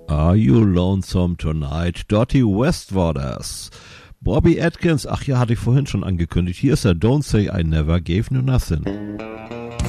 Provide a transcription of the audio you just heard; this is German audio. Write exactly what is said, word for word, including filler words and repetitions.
Are You Lonesome Tonight? Dottie West war das. Bobby Atkins, ach ja, hatte ich vorhin schon angekündigt. Hier ist er, Don't Say I Never Gave You Nothing.